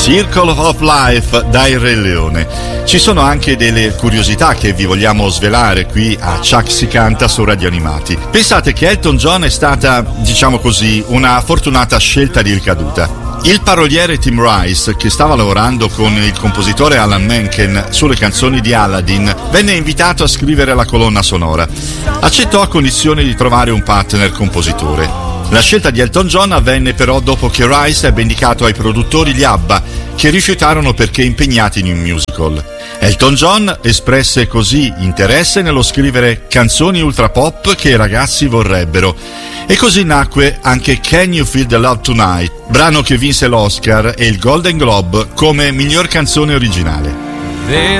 Circle of Life dai Re Leone. Ci sono anche delle curiosità che vi vogliamo svelare qui a Chuck si canta su Radio Animati. Pensate che Elton John è stata, diciamo così, una fortunata scelta di ricaduta. Il paroliere Tim Rice, che stava lavorando con il compositore Alan Menken sulle canzoni di Aladdin, venne invitato a scrivere la colonna sonora. Accettò a condizione di trovare un partner compositore. La scelta di Elton John avvenne però dopo che Rice ebbe indicato ai produttori gli ABBA, che rifiutarono perché impegnati in un musical. Elton John espresse così interesse nello scrivere canzoni ultra pop che i ragazzi vorrebbero. E così nacque anche Can You Feel the Love Tonight, brano che vinse l'Oscar e il Golden Globe come miglior canzone originale.